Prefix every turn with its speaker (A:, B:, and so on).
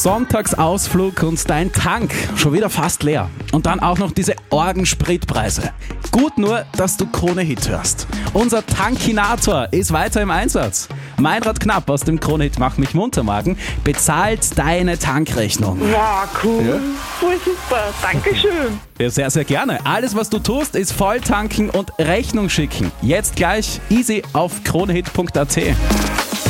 A: Sonntagsausflug und dein Tank schon wieder fast leer. Und dann auch noch diese Orgenspritpreise. Gut nur, dass du Krone Hit hörst. Unser Tankinator ist weiter im Einsatz. Meinrad Knapp aus dem Krone Hit Mach mich munter Magen bezahlt deine Tankrechnung.
B: Wow, cool.
A: Ja.
B: Voll super. Dankeschön.
A: Ja, sehr, sehr gerne. Alles, was du tust, ist voll tanken und Rechnung schicken. Jetzt gleich easy auf kronehit.at.